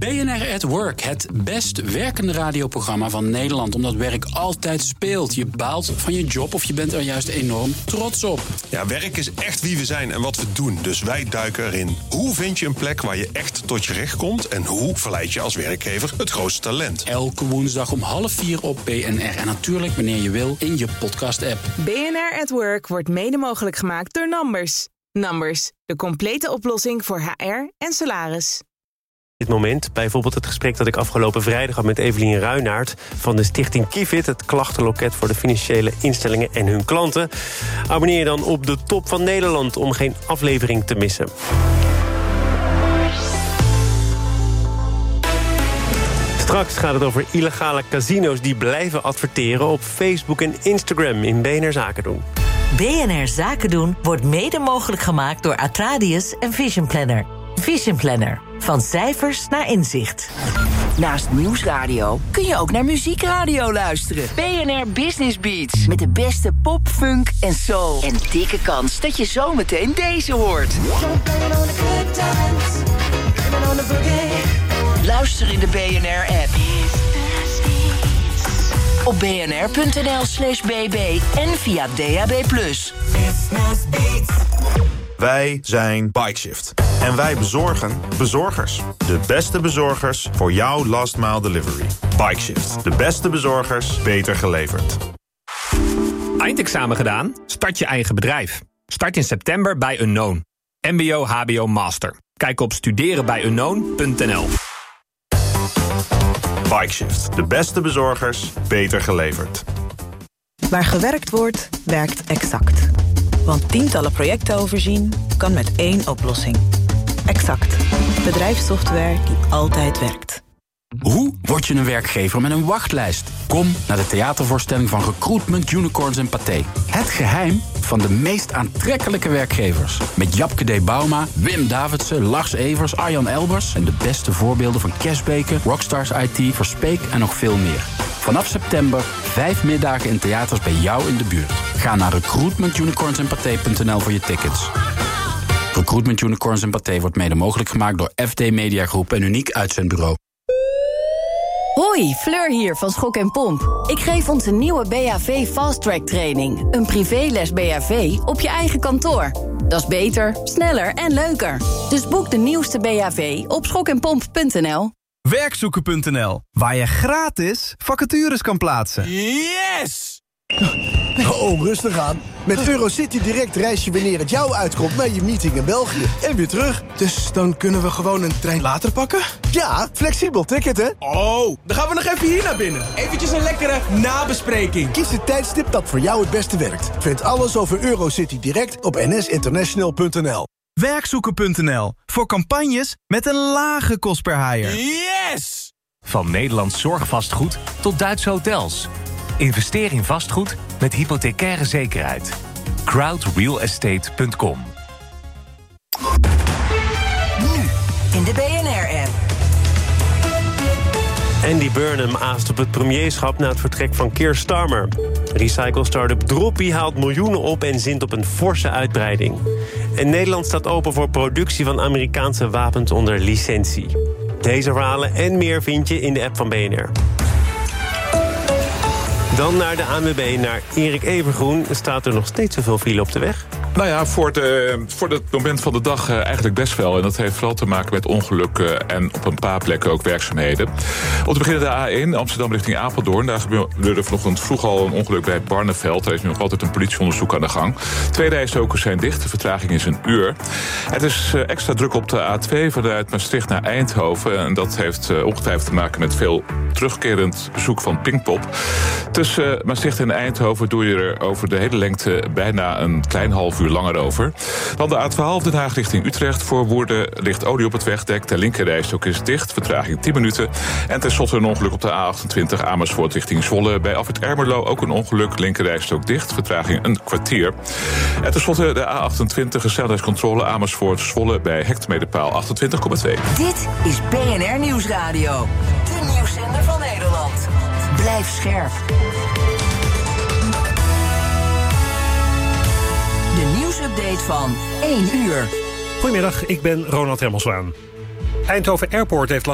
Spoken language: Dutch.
BNR at Work, het best werkende radioprogramma van Nederland. Omdat werk altijd speelt. Je baalt van je job of je bent er juist enorm trots op. Ja, werk is echt wie we zijn en wat we doen. Dus wij duiken erin. Hoe vind je een plek waar je echt tot je recht komt? En hoe verleid je als werkgever het grootste talent? Elke woensdag om 3:30 op BNR. En natuurlijk wanneer je wil in je podcast-app. BNR at Work wordt mede mogelijk gemaakt door Numbers. Numbers, de complete oplossing voor HR en salaris. Dit moment, bijvoorbeeld het gesprek dat ik afgelopen vrijdag had met Evelien Ruinaert van de stichting Kifid, het klachtenloket voor de financiële instellingen en hun klanten. Abonneer je dan op de Top van Nederland om geen aflevering te missen. Straks gaat het over illegale casino's die blijven adverteren op Facebook en Instagram in BNR Zaken doen. BNR Zaken doen wordt mede mogelijk gemaakt door Atradius en Vision Planner. Vision Planner. Van cijfers naar inzicht. Naast Nieuwsradio kun je ook naar muziekradio luisteren. BNR Business Beats. Met de beste pop, funk en soul. En dikke kans dat je zometeen deze hoort. Luister in de BNR-app. Op bnr.nl/bb en via DAB+. Wij zijn Bikeshift. En wij bezorgen bezorgers. De beste bezorgers voor jouw last mile delivery. Bikeshift. De beste bezorgers, beter geleverd. Eindexamen gedaan? Start je eigen bedrijf. Start in september bij Unknown. MBO, HBO, Master. Kijk op studerenbijunknown.nl. Bikeshift. De beste bezorgers, beter geleverd. Waar gewerkt wordt, werkt Exact. Want tientallen projecten overzien kan met één oplossing. Exact. Bedrijfssoftware die altijd werkt. Hoe word je een werkgever met een wachtlijst? Kom naar de theatervoorstelling van Recruitment, Unicorns en Pathé. Het geheim van de meest aantrekkelijke werkgevers. Met Japke D. Bauma, Wim Davidsen, Lars Evers, Arjan Elbers... en de beste voorbeelden van Cashbeke, Rockstars IT, Verspeek en nog veel meer. Vanaf september 5 middagen in theaters bij jou in de buurt. Ga naar recruitmentunicornsandpathé.nl voor je tickets. Recruitment Unicorns en Pathé wordt mede mogelijk gemaakt door FD Media Groep en Uniek Uitzendbureau. Hoi, Fleur hier van Schok en Pomp. Ik geef onze nieuwe BHV Fast Track training. Een privéles BHV op je eigen kantoor. Dat is beter, sneller en leuker. Dus boek de nieuwste BHV op schokenpomp.nl. Werkzoeken.nl, waar je gratis vacatures kan plaatsen. Yes! Oh, rustig aan. Met Eurocity Direct reis je wanneer het jou uitkomt naar je meeting in België. En weer terug. Dus dan kunnen we gewoon een trein later pakken? Ja, flexibel ticket, hè? Oh, dan gaan we nog even hier naar binnen. Eventjes een lekkere nabespreking. Kies het tijdstip dat voor jou het beste werkt. Vind alles over Eurocity Direct op nsinternational.nl. Werkzoeken.nl, voor campagnes met een lage kost per haier. Yes! Van Nederlands zorgvastgoed tot Duitse hotels. Investeer in vastgoed met hypothecaire zekerheid. crowdrealestate.com. Nu in de BNR-app. Andy Burnham aast op het premierschap na het vertrek van Keir Starmer. Recycle-startup Droppy haalt miljoenen op en zint op een forse uitbreiding. En Nederland staat open voor productie van Amerikaanse wapens onder licentie. Deze verhalen en meer vind je in de app van BNR. Dan naar de ANWB, naar Erik Evergroen. Staat er nog steeds zoveel file op de weg? Nou ja, voor het moment van de dag eigenlijk best wel. En dat heeft vooral te maken met ongelukken en op een paar plekken ook werkzaamheden. Om te beginnen de A1, Amsterdam richting Apeldoorn. Daar gebeurde vanochtend vroeg al een ongeluk bij Barneveld. Er is nu nog altijd een politieonderzoek aan de gang. 2 rijstroken zijn dicht, de vertraging is 1 uur. Het is extra druk op de A2 vanuit Maastricht naar Eindhoven. En dat heeft ongetwijfeld te maken met veel terugkerend bezoek van Pinkpop. Tussen Maastricht en Eindhoven doe je er over de hele lengte bijna een klein half uur langer over. Dan de A12 Den Haag richting Utrecht. Voor Woerden ligt olie op het wegdek. De linkerrijstrook is dicht. Vertraging 10 minuten. En tenslotte een ongeluk op de A28 Amersfoort richting Zwolle. Bij Afrit Ermelo ook een ongeluk. Linkerrijstrook dicht. Vertraging een kwartier. En tenslotte de A28 snelheidscontrole Amersfoort Zwolle bij hectometerpaal 28,2. Dit is BNR Nieuwsradio. De nieuwszender van Nederland. Blijf scherp. De nieuwsupdate van 1 uur. Goedemiddag, ik ben Ronald Hemmelswaan. Eindhoven Airport heeft last